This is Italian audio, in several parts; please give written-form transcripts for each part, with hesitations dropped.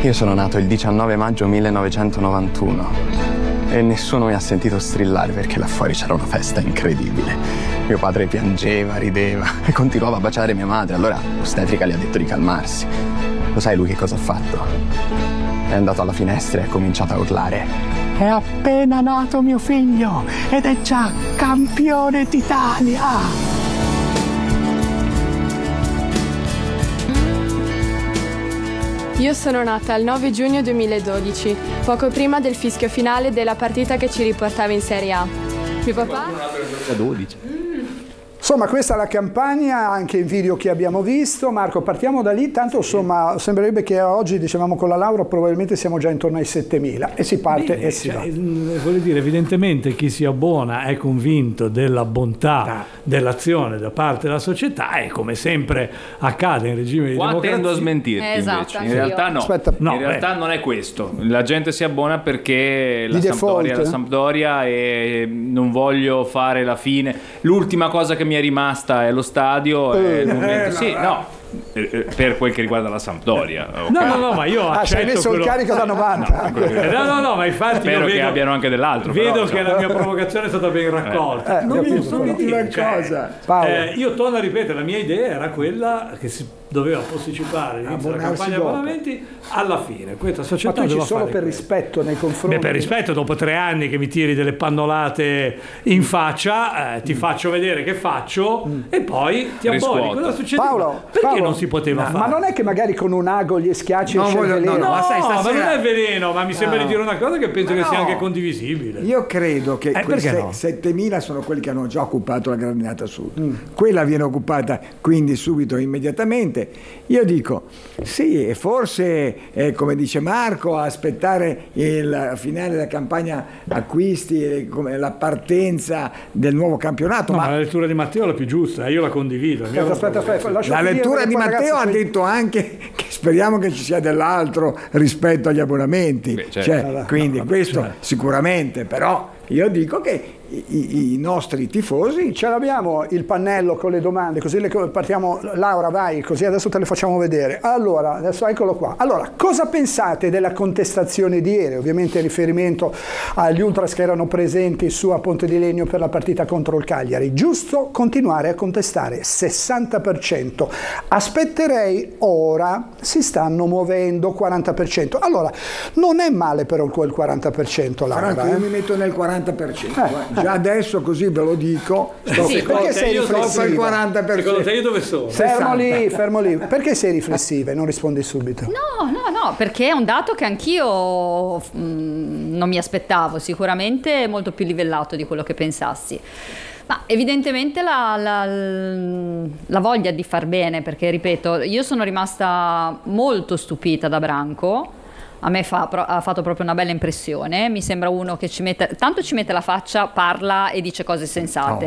Io sono nato il 19 maggio 1991 e nessuno mi ha sentito strillare perché là fuori c'era una festa incredibile. Mio padre piangeva, rideva e continuava a baciare mia madre. Allora l'ostetrica le ha detto di calmarsi. Lo sai lui che cosa ha fatto? È andato alla finestra e ha cominciato a urlare: è appena nato mio figlio ed è già campione d'Italia! Io sono nata il 9 giugno 2012, poco prima del fischio finale della partita che ci riportava in Serie A. Mio papà... 12. Insomma, questa è la campagna, anche in video che abbiamo visto. Marco, partiamo da lì, tanto insomma sembrerebbe che oggi, dicevamo con la Laura, probabilmente siamo già intorno ai 7.000 e si parte. Bene, e si va. Voglio dire, evidentemente chi si abbona è convinto della bontà dell'azione da parte della società e come sempre accade in regime di democrazia. Tendo a smentirti invece. In realtà no. Aspetta, in realtà non è questo. La gente si abbona perché la Sampdoria e non voglio fare la fine. L'ultima cosa che mi è rimasta è lo stadio. Per quel che riguarda la Sampdoria. Okay. No, ma io accetto. Hai messo il carico da 90. No, ma infatti spero che abbiano anche dell'altro. Vedo che la mia provocazione è stata ben raccolta. Non mi dire una cosa. Io torno a ripetere, la mia idea era quella che si doveva posticipare l'inizio della campagna abbonamenti alla fine. Questa società ma tu doveva solo fare per questo. Rispetto nei confronti. Per rispetto, dopo 3 anni che mi tiri delle pannolate in faccia, ti faccio vedere che faccio e poi ti abboni. Cosa succede? Perché non si poteva fare? Ma non è che magari con un ago gli schiacci il veleno? No, ma non è veleno, ma mi sembra di dire una cosa che penso che sia anche condivisibile. Io credo che quei 7.000 sono quelli che hanno già occupato la Gradinata Sud. Quella viene occupata quindi subito, immediatamente. Io dico, sì, e forse, come dice Marco, aspettare il finale della campagna acquisti, come la partenza del nuovo campionato. Ma la lettura di Matteo è la più giusta, io la condivido. Aspetta, la lettura di Matteo ha detto anche che speriamo che ci sia dell'altro rispetto agli abbonamenti. Quindi questo sicuramente, però io dico che i nostri tifosi... Ce l'abbiamo il pannello con le domande, così partiamo. Laura, vai, così adesso te le facciamo vedere. Allora, adesso eccolo qua. Allora, cosa pensate della contestazione di ieri? Ovviamente in riferimento agli ultras che erano presenti su a Ponte di Legno per la partita contro il Cagliari. Giusto continuare a contestare, 60%. Aspetterei ora, si stanno muovendo 40%. Allora, non è male però quel 40%, Laura. Franco, io mi metto nel 40%. Già adesso così ve lo dico, perché sei riflessiva? Il 40%. Secondo te io dove sono? Fermo lì. Perché sei riflessiva e non rispondi subito? No, perché è un dato che anch'io non mi aspettavo, sicuramente molto più livellato di quello che pensassi. Ma evidentemente la voglia di far bene, perché ripeto, io sono rimasta molto stupita da Branco. A me ha fatto proprio una bella impressione, mi sembra uno che ci mette la faccia, parla e dice cose sensate.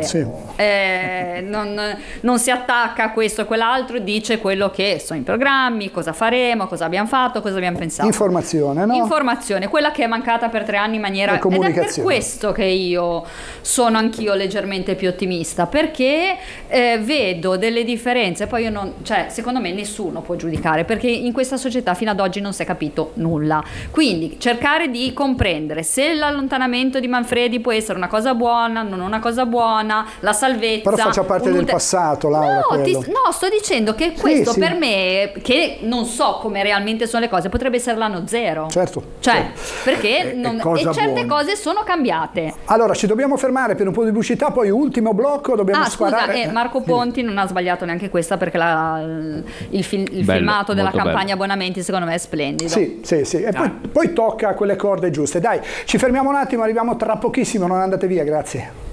Non si attacca a questo o quell'altro, dice quello che sono i programmi, cosa faremo, cosa abbiamo fatto, cosa abbiamo pensato. Informazione, no? Informazione, quella che è mancata per 3 anni in maniera... Ed è per questo che io sono anch'io leggermente più ottimista, perché vedo delle differenze, poi io non... secondo me nessuno può giudicare, perché in questa società fino ad oggi non si è capito nulla. Quindi cercare di comprendere se l'allontanamento di Manfredi può essere una cosa buona, non una cosa buona, la salvezza. Però faccia parte del passato, Laura. No, sto dicendo che questo per me, che non so come realmente sono le cose, potrebbe essere l'anno zero. Certo. Perché certe cose sono cambiate. Allora, ci dobbiamo fermare per un po' di pubblicità, poi ultimo blocco, dobbiamo sparare. Scusa, Marco Ponti non ha sbagliato neanche questa, perché il filmato della campagna abbonamenti secondo me è splendido. Sì. E poi tocca quelle corde giuste. Dai, ci fermiamo un attimo, arriviamo tra pochissimo, non andate via, grazie.